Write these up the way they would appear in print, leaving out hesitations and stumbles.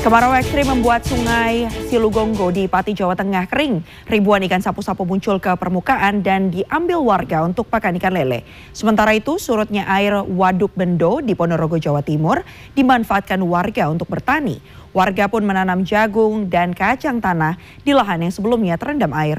Kemarau ekstrim membuat sungai Silugonggo di Pati, Jawa Tengah kering. Ribuan ikan sapu-sapu muncul ke permukaan dan diambil warga untuk pakan ikan lele. Sementara itu, surutnya air Waduk Bendo di Ponorogo, Jawa Timur dimanfaatkan warga untuk bertani. Warga pun menanam jagung dan kacang tanah di lahan yang sebelumnya terendam air.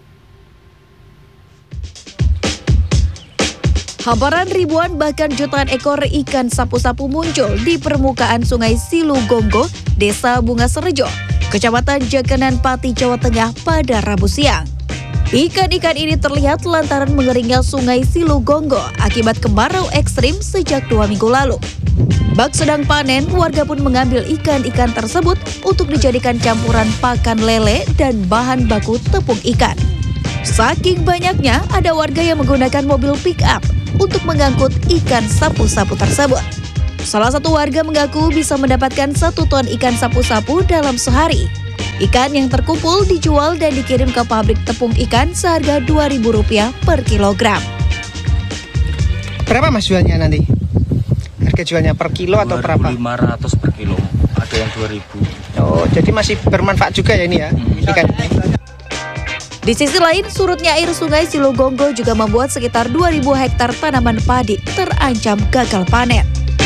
Hamparan ribuan bahkan jutaan ekor ikan sapu-sapu muncul di permukaan sungai Silugonggo, Desa Bungaserejo, Kecamatan Jakenan, Pati, Jawa Tengah pada Rabu siang. Ikan-ikan ini terlihat lantaran mengeringnya sungai Silugonggo akibat kemarau ekstrim sejak 2 minggu lalu. Bak sedang panen, warga pun mengambil ikan-ikan tersebut untuk dijadikan campuran pakan lele dan bahan baku tepung ikan. Saking banyaknya, ada warga yang menggunakan mobil pick-up untuk mengangkut ikan sapu-sapu tersebut. Salah satu warga mengaku bisa mendapatkan 1 ton ikan sapu-sapu dalam sehari. Ikan yang terkumpul dijual dan dikirim ke pabrik tepung ikan seharga Rp2.000 per kilogram. Berapa mas jualnya nanti? Harga jualnya per kilo atau berapa? 2.500 per kilo, ada yang 2.000. Oh, jadi masih bermanfaat juga ya ini ya, ikan. Di sisi lain, surutnya air sungai Silugonggo juga membuat sekitar 2.000 hektar tanaman padi terancam gagal panen.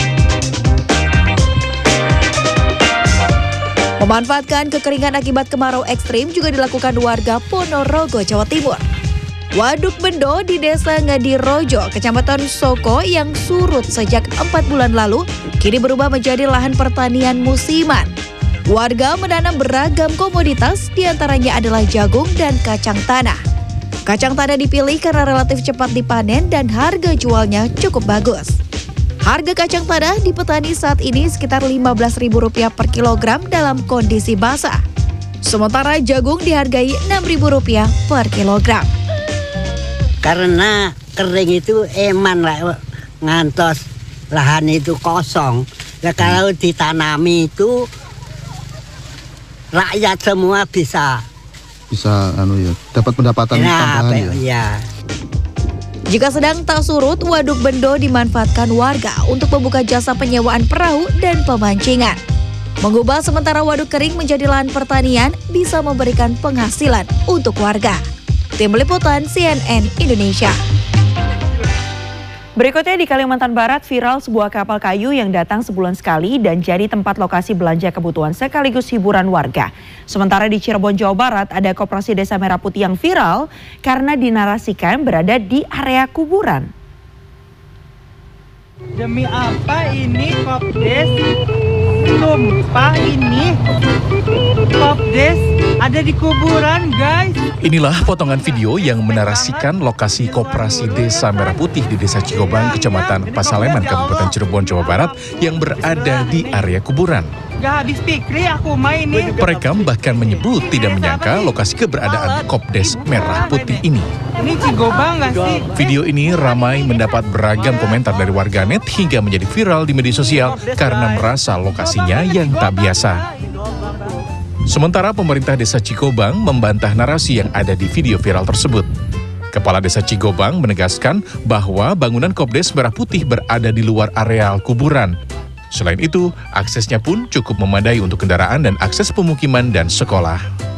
Memanfaatkan kekeringan akibat kemarau ekstrim juga dilakukan warga Ponorogo, Jawa Timur. Waduk Bendo di Desa Ngadirojo, Kecamatan Soko yang surut sejak 4 bulan lalu, kini berubah menjadi lahan pertanian musiman. Warga menanam beragam komoditas, diantaranya adalah jagung dan kacang tanah. Kacang tanah dipilih karena relatif cepat dipanen dan harga jualnya cukup bagus. Harga kacang tanah di petani saat ini sekitar Rp15.000 per kilogram dalam kondisi basah. Sementara jagung dihargai Rp6.000 per kilogram. Karena kering itu eman lah, ngantos lahan itu kosong. Nah, kalau ditanami itu rakyat semua bisa dapat pendapatan tambahan ya. Jika sedang tak surut, Waduk Bendo dimanfaatkan warga untuk membuka jasa penyewaan perahu dan pemancingan. Mengubah sementara waduk kering menjadi lahan pertanian bisa memberikan penghasilan untuk warga. Tim Liputan CNN Indonesia. Berikutnya di Kalimantan Barat viral sebuah kapal kayu yang datang sebulan sekali dan jadi tempat lokasi belanja kebutuhan sekaligus hiburan warga. Sementara di Cirebon, Jawa Barat ada Koperasi Desa Merah Putih yang viral karena dinarasikan berada di area kuburan. Demi apa ini Kopdes? Sumpah ini Kopdes ada di kuburan, guys. Inilah potongan video yang menarasikan lokasi Koperasi Desa Merah Putih di Desa Cigobang, Kecamatan Pasaleman, Kabupaten Cirebon, Jawa Barat yang berada di area kuburan. Gak habis pikir aku main nih. Perekam bahkan menyebut tidak menyangka lokasi keberadaan Kopdes Merah Putih ini. Ini Cigobang gak sih? Video ini ramai mendapat beragam komentar dari warganet hingga menjadi viral di media sosial karena merasa lokasinya yang tak biasa. Sementara pemerintah Desa Cigobang membantah narasi yang ada di video viral tersebut. Kepala Desa Cigobang menegaskan bahwa bangunan Kopdes Merah Putih berada di luar areal kuburan. Selain itu, aksesnya pun cukup memadai untuk kendaraan dan akses pemukiman dan sekolah.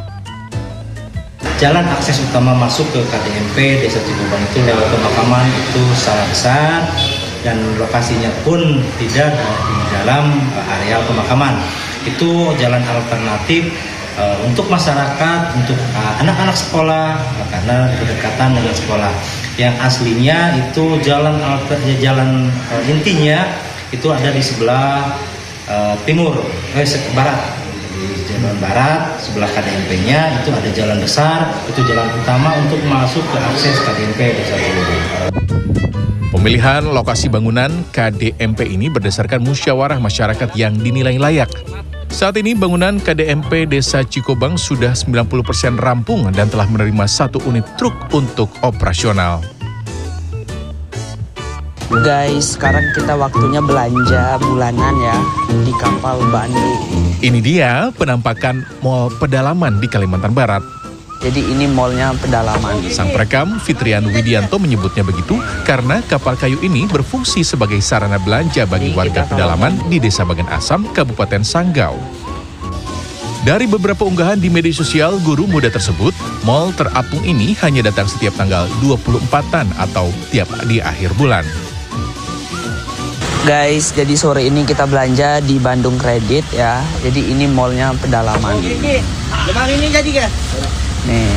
Jalan akses utama masuk ke KDMP Desa Cigobang itu lewat pemakaman itu sangat besar dan lokasinya pun tidak di dalam areal pemakaman. Itu jalan alternatif untuk masyarakat, untuk anak-anak sekolah karena berdekatan dengan sekolah. Yang aslinya itu jalan intinya itu ada di sebelah barat. Di jalan barat sebelah KDMP-nya itu ada jalan besar, itu jalan utama untuk masuk ke akses KDMP Desa Cigobang. Pemilihan lokasi bangunan KDMP ini berdasarkan musyawarah masyarakat yang dinilai layak. Saat ini bangunan KDMP Desa Cigobang sudah 90% rampung dan telah menerima 1 unit truk untuk operasional. Guys, sekarang kita waktunya belanja bulanan ya di kapal Bandung. Ini dia penampakan Mall Pedalaman di Kalimantan Barat. Jadi ini mallnya Pedalaman. Sang perekam Fitrian Widianto menyebutnya begitu karena kapal kayu ini berfungsi sebagai sarana belanja bagi warga pedalaman di Desa Bagan Asam, Kabupaten Sanggau. Dari beberapa unggahan di media sosial guru muda tersebut, mal terapung ini hanya datang setiap tanggal 24-an atau tiap di akhir bulan. Guys, jadi sore ini kita belanja di Bandung Kredit ya. Jadi ini mallnya pedalaman. Lemari ini jadi kan? Nih.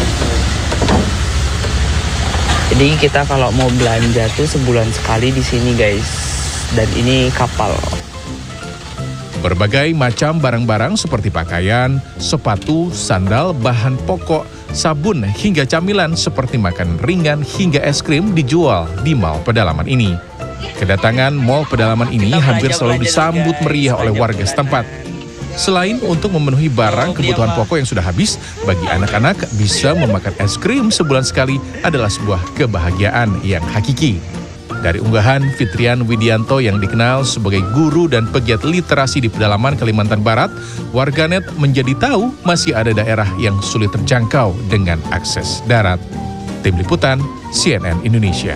Jadi kita kalau mau belanja tuh sebulan sekali di sini guys. Dan ini kapal. Berbagai macam barang-barang seperti pakaian, sepatu, sandal, bahan pokok, sabun, hingga camilan seperti makanan ringan hingga es krim dijual di mal pedalaman ini. Kedatangan mal pedalaman ini hampir selalu disambut meriah oleh warga setempat. Selain untuk memenuhi barang kebutuhan pokok yang sudah habis, bagi anak-anak bisa memakan es krim sebulan sekali adalah sebuah kebahagiaan yang hakiki. Dari unggahan Fitrian Widianto yang dikenal sebagai guru dan pegiat literasi di pedalaman Kalimantan Barat, warganet menjadi tahu masih ada daerah yang sulit terjangkau dengan akses darat. Tim Liputan, CNN Indonesia.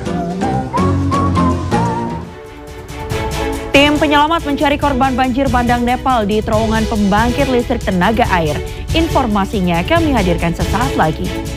Tim penyelamat mencari korban banjir bandang Nepal di terowongan pembangkit listrik tenaga air. Informasinya kami hadirkan sesaat lagi.